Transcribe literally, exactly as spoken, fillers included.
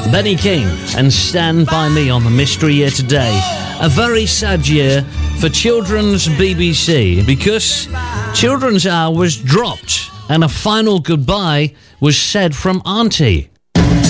Benny King and Stand By Me on the Mystery Year today. A very sad year for children's B B C because Children's Hour was dropped and a final goodbye was said from Auntie.